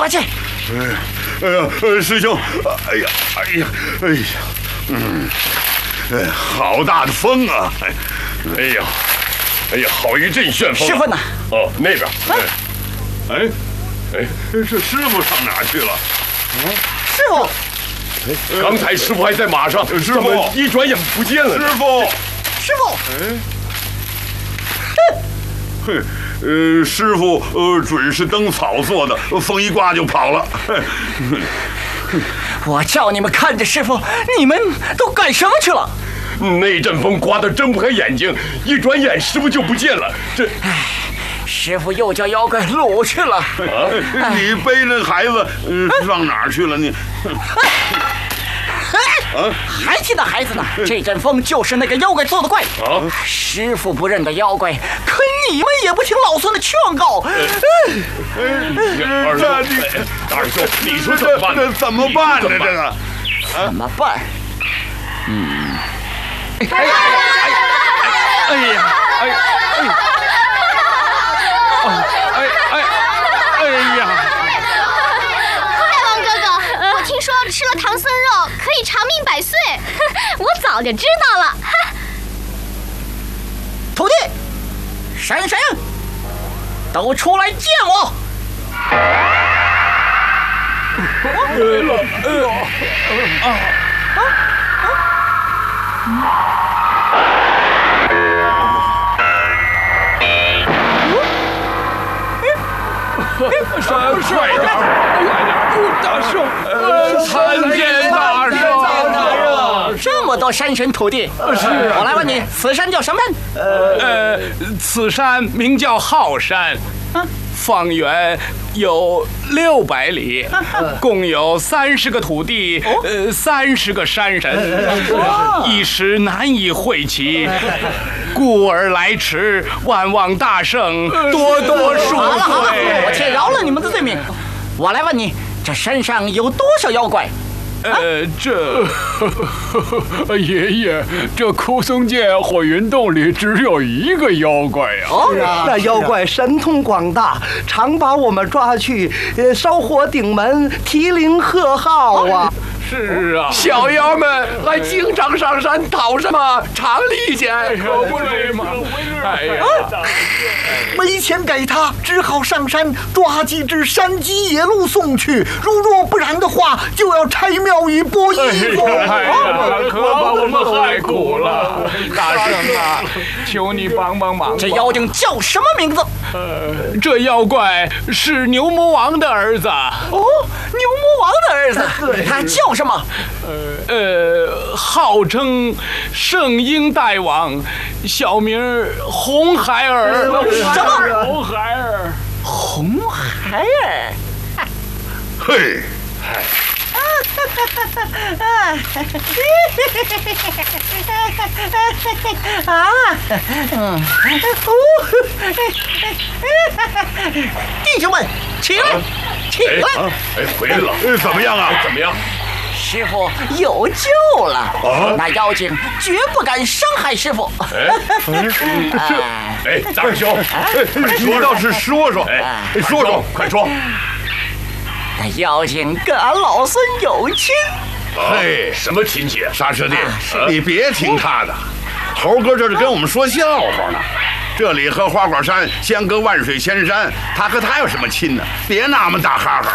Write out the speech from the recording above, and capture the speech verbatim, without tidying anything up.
快去！ 哎呀，呃，师兄，哎呀，哎呀，哎呀，嗯，哎，好大的风啊！ 哎呀，哎呀，好一阵旋风！ 师傅呢？ 哦，那边。 哎，哎，这师傅上哪去了？ 师傅， 刚才师傅还在马上， 师傅一转眼不见了。 师傅， 师傅， 哼，呃，师傅，呃，准是灯草做的，风一刮就跑了。 我叫你们看着师傅，你们都干什么去了？ 那阵风刮得睁不开眼睛，一转眼师傅就不见了。这， 唉，师傅又叫妖怪掳去了。 啊，你背着孩子，呃，上哪儿去了你？ 哎，还记得孩子呢？这阵风就是那个妖怪做的怪。 啊， 师傅不认得妖怪，可你们也不听老孙的劝告。 二兄，二兄，你说怎么办？ 这怎么办呢？这个怎么办？ 嗯，哎呀，哎呀，哎呀，哎呀，哎哎哎呀！ 大王哥哥，我听说吃了唐僧肉可以长命百岁，我早就知道了。 徒弟，婶婶，都出来见我！ 快点，快点！大圣，参见大圣！ 这么多山神徒弟，是我来问你，此山叫什么山？ 呃，此山名叫浩山，方圆有六百里，共有三十个土地，呃，三十个山神，一时难以会齐，故而来迟，万望大圣多多恕好了好了， 罪。 我且饶了你们的罪名。我来问你，这山上有多少妖怪？ 呃，这爷爷，这枯松涧火云洞里只有一个妖怪呀、 哦， 那妖怪神通广大，常把我们抓去，呃，烧火顶门，提灵贺号啊！ 是啊， 小妖们还经常上山讨什么常利钱， 可不是嘛！哎呀， 没钱给他，只好上山抓几只山鸡野鹿送去。如若不然的话，就要拆庙宇剥衣服。 哎呀，可把我们害苦了！大圣啊，求你帮帮忙吧！ 这妖精叫什么名字？ 呃，这妖怪是牛魔王的儿子。 哦，牛魔王的儿子，他叫什么？ 呃呃，号称圣婴大王，小名红孩儿。 什么？ 红孩儿？ 红孩儿？ 嘿， 啊，嗯，弟兄们，起来，起哎来！ 哎，回来了， 呃怎么样啊？ 怎么样？ 师傅有救了，那妖精绝不敢伤害师傅。 哎，大师兄， 你倒是说说， 哎， 说说， 快说！ 那妖精跟俺老孙有亲。 嘿， 什么亲戚？ 沙师弟，你别听他的，猴哥这是跟我们说笑话呢。这里和花果山相隔万水千山，他和他有什么亲呢？别那么大哈哈。